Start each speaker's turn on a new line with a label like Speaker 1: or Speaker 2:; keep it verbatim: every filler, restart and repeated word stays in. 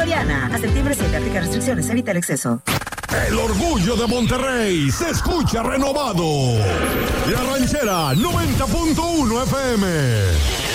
Speaker 1: Soriana. A septiembre siete, aplica restricciones, evita el exceso.
Speaker 2: El orgullo de Monterrey se escucha renovado. La Ranchera noventa punto uno F M.